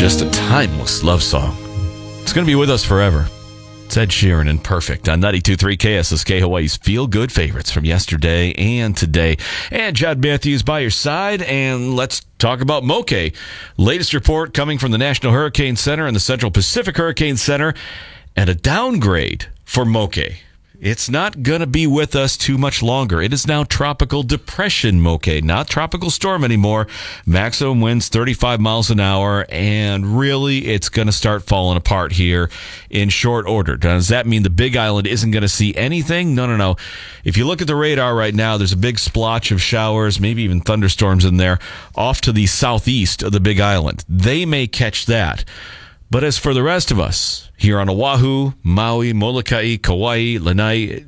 just a timeless love song. It's going to be with us forever. It's Ed Sheeran and Perfect on 92.3 KSSK, Hawaii's feel-good favorites from yesterday and today. And John Matthews by your side, and let's talk about Moke. Latest report coming from the National Hurricane Center and the Central Pacific Hurricane Center, and a downgrade for Moke. It's not going to be with us too much longer. It is now Tropical Depression Moke, not Tropical Storm anymore. Maximum winds 35 miles an hour, and really it's going to start falling apart here in short order. Now, does that mean the Big Island isn't going to see anything? No. If you look at the radar right now, there's a big splotch of showers, maybe even thunderstorms in there, off to the southeast of the Big Island. They may catch that. But as for the rest of us, here on Oahu, Maui, Molokai, Kauai, Lanai,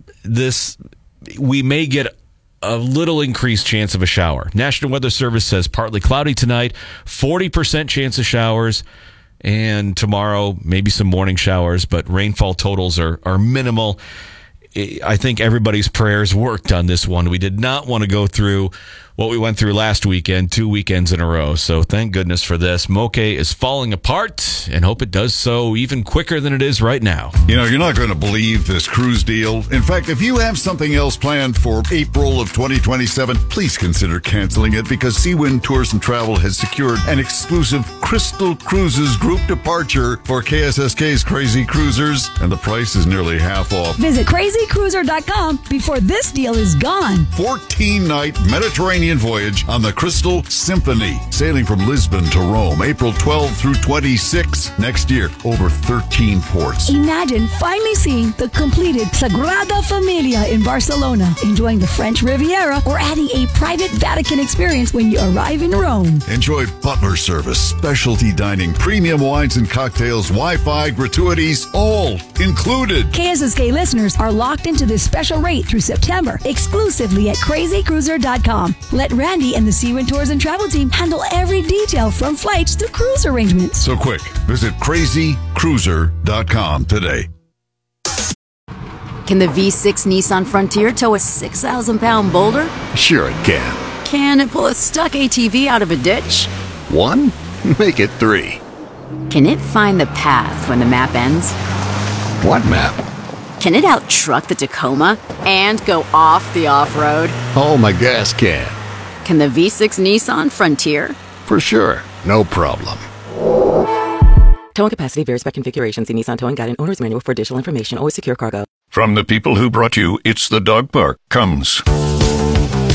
we may get a little increased chance of a shower. National Weather Service says partly cloudy tonight, 40% chance of showers, and tomorrow maybe some morning showers, but rainfall totals are minimal. I think everybody's prayers worked on this one. We did not want to go through what we went through last weekend, 2 weekends in a row. So thank goodness for this. Moke is falling apart, and hope it does so even quicker than it is right now. You know, you're not going to believe this cruise deal. In fact, if you have something else planned for April of 2027, please consider canceling it, because Seawind Tours and Travel has secured an exclusive Crystal Cruises group departure for KSSK's Crazy Cruisers, and the price is nearly half off. Visit crazycruiser.com before this deal is gone. 14-night Mediterranean voyage on the Crystal Symphony, sailing from Lisbon to Rome, April 12 through 26 next year, over 13 ports. Imagine finally seeing the completed Sagrada Familia in Barcelona, enjoying the French Riviera, or adding a private Vatican experience when you arrive in Rome. Enjoy butler service, specialty dining, premium wines and cocktails, Wi-Fi, gratuities, all included. KSSK listeners are locked into this special rate through September, exclusively at crazycruiser.com. Let Randy and the Seawind Tours and Travel team handle every detail from flights to cruise arrangements. So quick, visit crazycruiser.com today. Can the V6 Nissan Frontier tow a 6,000-pound boulder? Sure it can. Can it pull a stuck ATV out of a ditch? 1? Make it 3. Can it find the path when the map ends? What map? Can it out-truck the Tacoma and go off the off-road? Oh, my gas can. Can the V6 Nissan Frontier? For sure. No problem. Towing capacity varies by configuration. See Nissan Towing Guide and Owner's Manual for additional information. Always secure cargo. From the people who brought you It's the Dog Park comes